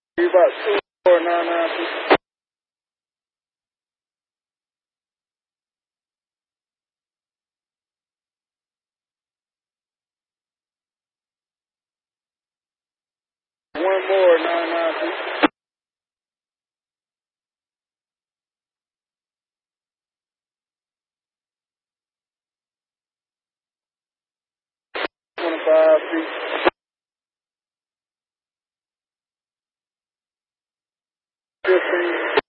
About 2499. One more 992. 25 feet. 15.